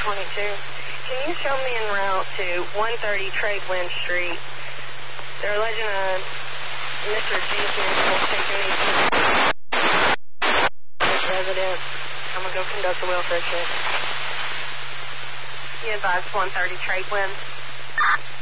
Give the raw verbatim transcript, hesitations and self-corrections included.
twenty-two. Can you show me en route to one thirty Trade Wind Street? They're alleging a Mister Jenkins will take any resident. I'm going to go conduct a welfare check. You advise one thirty Trade Wind.